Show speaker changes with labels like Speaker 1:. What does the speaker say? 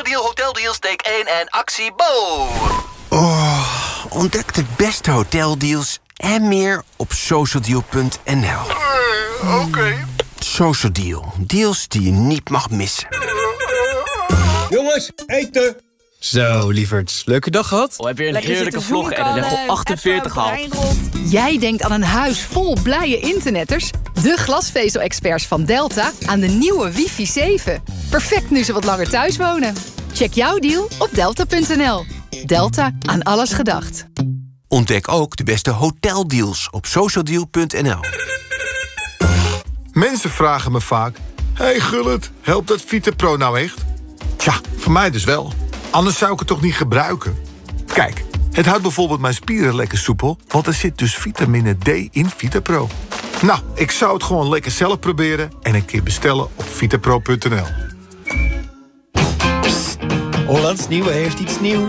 Speaker 1: Deal Hoteldeals, take 1 en actie Bo!
Speaker 2: Ontdek de beste hoteldeals en meer op socialdeal.nl.
Speaker 1: Oké.
Speaker 2: Social Deal. Deals die je niet mag missen.
Speaker 3: Jongens, eten!
Speaker 4: Zo, lieverds. Leuke dag gehad?
Speaker 5: Heb je een heerlijke vlog en een level 48 gehaald?
Speaker 6: Jij denkt aan een huis vol blije internetters? De glasvezel-experts van Delta aan de nieuwe wifi 7. Perfect nu ze wat langer thuis wonen. Check jouw deal op delta.nl. Delta, aan alles gedacht.
Speaker 2: Ontdek ook de beste hoteldeals op socialdeal.nl.
Speaker 7: Mensen vragen me vaak... Hey Gullit, helpt dat VitaPro nou echt? Tja, voor mij dus wel. Anders zou ik het toch niet gebruiken? Kijk, het houdt bijvoorbeeld mijn spieren lekker soepel... want er zit dus vitamine D in VitaPro. Nou, ik zou het gewoon lekker zelf proberen... en een keer bestellen op vitapro.nl.
Speaker 4: Hollands Nieuwe heeft iets nieuws.